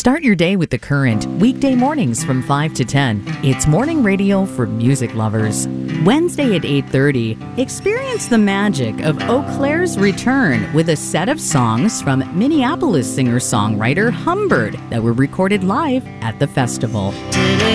Start your day with The Current, weekday mornings from 5 to 10. It's morning radio for music lovers. Wednesday at 8:30, experience the magic of Eau Claire's return with a set of songs from Minneapolis singer-songwriter Humbird that were recorded live at the festival.